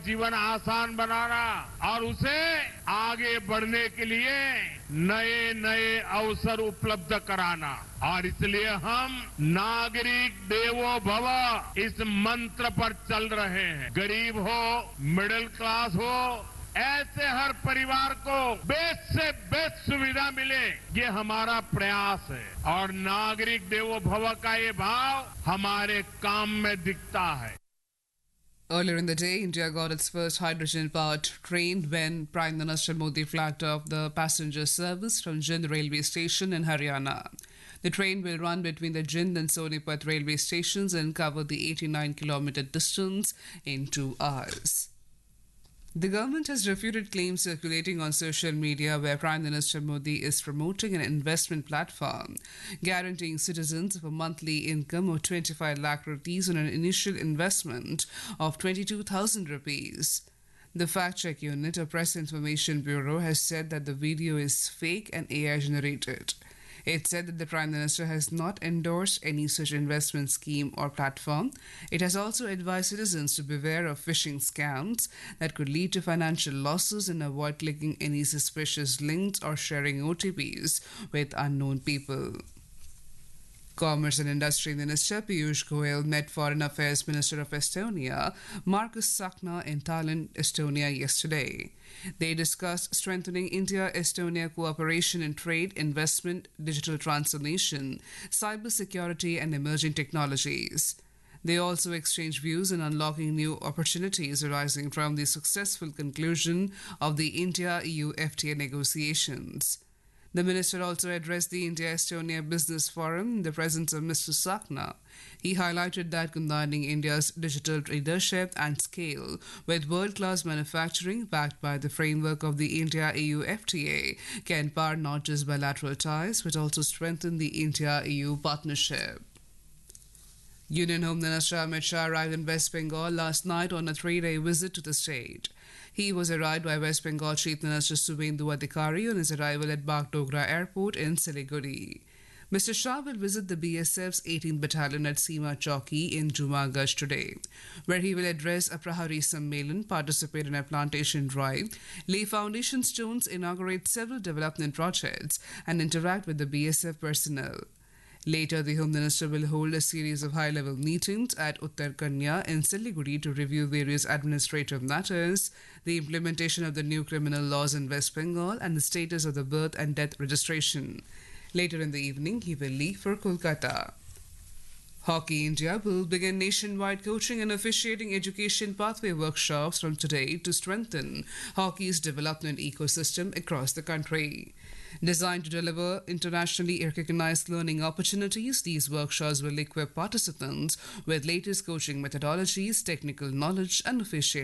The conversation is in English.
जीवन आसान बनाना और उसे आगे बढ़ने के लिए नए नए अवसर उपलब्ध कराना। और इसलिए हम नागरिक देवो भव इस मंत्र पर चल रहे हैं। गरीब हो, मिडिल क्लास हो, ऐसे हर परिवार को बेस्ट से बेस्ट सुविधा मिले, ये हमारा प्रयास है। और नागरिक देवो भव का ये भाव हमारे काम में दिखता है। Earlier in the day, India got its first hydrogen-powered train when Prime Minister Modi flagged off the passenger service from Jind railway station in Haryana. The train will run between the Jind and Sonipat railway stations and cover the 89-kilometer distance in 2 hours. The government has refuted claims circulating on social media where Prime Minister Modi is promoting an investment platform, guaranteeing citizens of a monthly income of 25 lakh rupees on an initial investment of 22,000 rupees. The Fact Check Unit of Press Information Bureau has said that the video is fake and AI generated. It said that the Prime Minister has not endorsed any such investment scheme or platform. It has also advised citizens to beware of phishing scams that could lead to financial losses and avoid clicking any suspicious links or sharing OTPs with unknown people. Commerce and Industry Minister Piyush Goyal met Foreign Affairs Minister of Estonia, Markus Sakna, in Tallinn, Estonia yesterday. They discussed strengthening India-Estonia cooperation in trade, investment, digital transformation, cybersecurity, and emerging technologies. They also exchanged views on unlocking new opportunities arising from the successful conclusion of the India-EU FTA negotiations. The minister also addressed the India-Estonia Business Forum in the presence of Mr. Sakna. He highlighted that combining India's digital leadership and scale with world-class manufacturing backed by the framework of the India-EU FTA can power not just bilateral ties but also strengthen the India-EU partnership. Union Home Minister Amit Shah arrived in West Bengal last night on a 3-day visit to the state. He was arrived by West Bengal Chief Minister Subhendu Adhikari on his arrival at Bagdogra Airport in Siliguri. Mr. Shah will visit the BSF's 18th Battalion at Seema Chowki in Jumaganj today, where he will address a Prahari Sammelan, participate in a plantation drive, lay foundation stones, inaugurate several development projects, and interact with the BSF personnel. Later, the Home Minister will hold a series of high-level meetings at Uttar Kanya in Siliguri to review various administrative matters, the implementation of the new criminal laws in West Bengal, and the status of the birth and death registration. Later in the evening, he will leave for Kolkata. Hockey India will begin nationwide coaching and officiating education pathway workshops from today to strengthen hockey's development ecosystem across the country. Designed to deliver internationally recognized learning opportunities, these workshops will equip participants with latest coaching methodologies, technical knowledge, and officiating